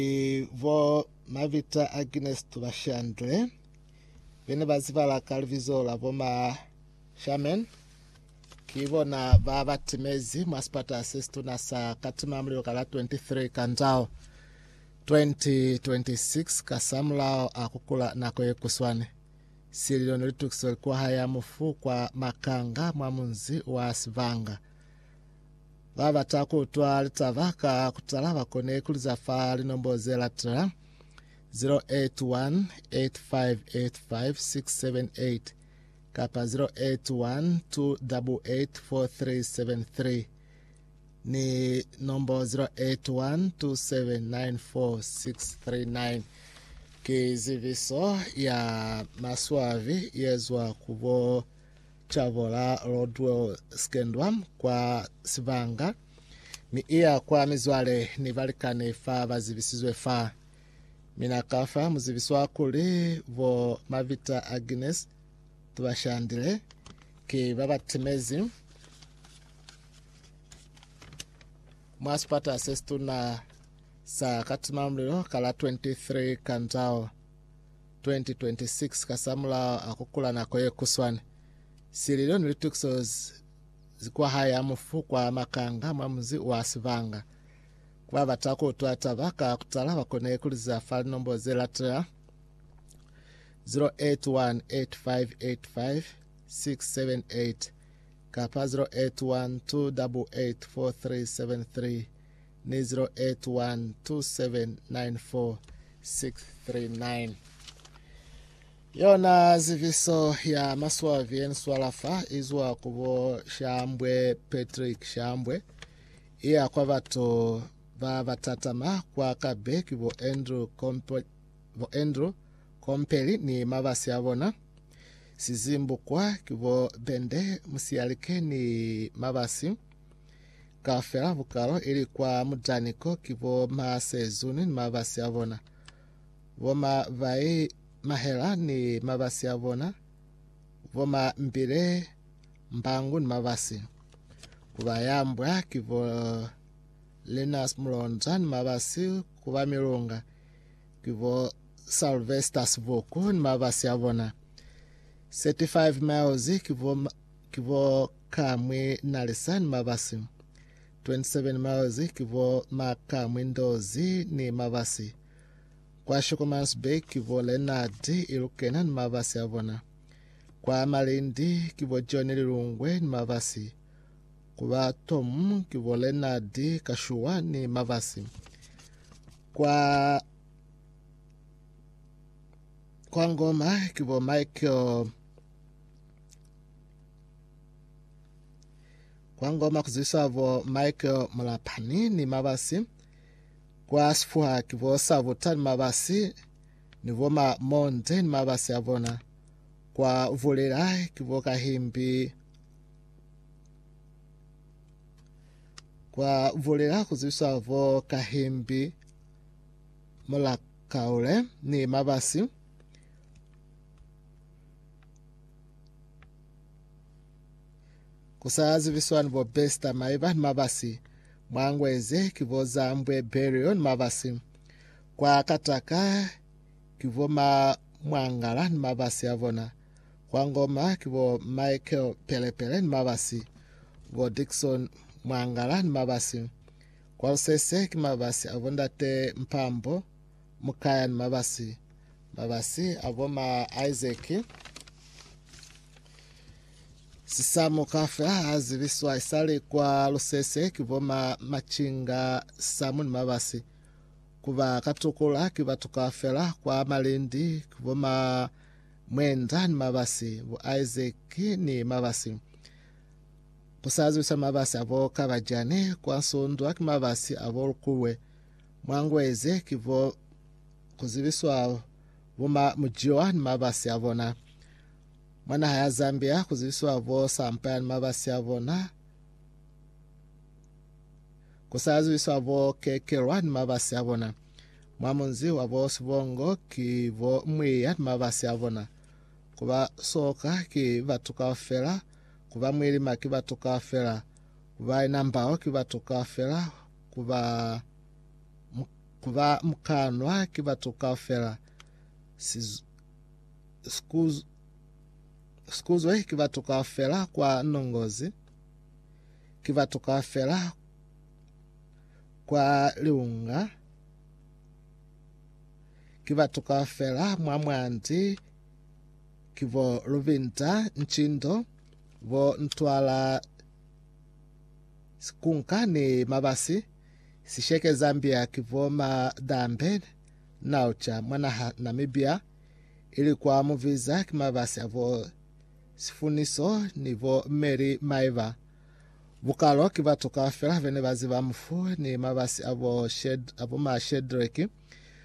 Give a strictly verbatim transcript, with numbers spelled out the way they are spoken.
vo mavita Agnes tubashandle bene bazivala kalvizola voma shaman kivona baba timezi mwaspata assistu na sa katima mlio kala twenty-three kanzao twenty twenty-six kasamlao akukula nako yekuswane sililo nilitukiswa kwa haya mufu kwa makanga mwamunzi wa Sivanga baba tako utwa litavaka kutalava kone kuliza fali nomboze latra zero eight one eight five eight five six seven eight kapa zero eight one two eight eight four three seven three ni nombo zero eight one two seven nine four six three nine kiziviso ya maswavi yezwa kubo chavola rodwell skendwa kwa Sivanga mi iya kwa mizwale ni valikane fa bazivisizwe fa minakafa muziviswa kuli vo mavita Agnes tubashandile ki baba timezi mwaspata assistu na sa katima mlio kala twenty-three kanzao twenty twenty-six kasamla akukula na koye kuswane sililo nilituksos zikuwa haya mufu kwa makanga mwamuzi wa Sivanga kwa batako utwatabaka kutalava kone kuliza fali nombo zelatra zero eight one eight five eight five six seven eight kapa zero eight one two eight eight four three seven three ni zero eight one two seven nine four six three nine yona ziviso ya maswavi enswalafa izwa kubo Shambwe Patrick Shambwe iya kwa vato va vatatama kwa kabeki vo Andrew Kompe, vo Andrew Kompeli ni mavasi avona sizimbu kwa kivo bende musialike ni mavasi kafera vukalo ili kwa mujaniko kivo maasezuni ni mavasi avona voma vai mahela ni mavasi avona voma mbire mbangu ni mavasi kuvayambwa kivo Linus Mlonza ni mavasi kuva Mirunga kivo Sylvester Svoku ni mavasi avona thirty-five miles kivo kivo Kamwe Nalisa ni mavasi twenty-seven miles kivo Makamwe Ndozi ni mavasi kwa Shokomans Bay kivo Leonard Ilukena ni mavasi avona kwa Malindi kivo John Lirungwe ni mavasi kwa Tom kivo Leonard Kashua ni mavasi kwa kwa Ngoma kivo Michael kwa Ngoma kuzisavo Michael Mulapani ni mavasi kwa Sfuha kivo Savuta ni mavasi ni voma Monde ni mavasi avona kwa Vulira kivo Kahimbi kwa Vulira kuzisavo Kahimbi Mulakaule ni mavasi kusazi viswani vo Besta Maiva ni mavasi Mwangweze kivo Zambwe Burial ni mavasi kwa Kataka kivo ma Mwangala ni mavasi avona kwa Ngoma kivo Michael Pelepele ni mavasi vo Dickson Mwangala ni mavasi kwa Usese ki mavasi avondate Mpambo Mukaya ni mavasi mavasi avoma Isaac Sisamu Kafela aziviswa isali kwa Lusese kivoma Machinga Samu ni mavasi kuva Katukula kiva Tukafela kwa Malindi kivoma Mwenda ni mavasi vo Isaac ni mavasi kusaziviswa mavasi avo Kavajane kwa Nsundwa ki mavasi avo Lukuwe Mwangweze kivo kuziviswa voma Mujioa ni mavasi avona Mwana haya Zambia kuziviswa avo Sampaya ni mavasi avona kusaziviswa avo Kekerwa ni mavasi avona Mwamunzi wavo Sivongo kivo Mwiya ni mavasi avona kuva Soka kiva Tukafela kuva Mwilima kiva Tukafela kuva Inambao kiva Tukafela kuva kuva mkanwa kiva tukafela skuz skuzwe kiva tukafela kwa nongozi kiva tukafela kwa liunga kiva tukafela mwamwanti kivo luvinta nchindo vo ntwala sikunka ni mabasi sisheke Zambia kivo madambe naucha mwana Namibia ili kwa muviza kimabasi avo sifuniso nivo Mary Maiva vukalo kiva tukafela vene vazi va mfu ni mabasi avo shed avo ma Shedrack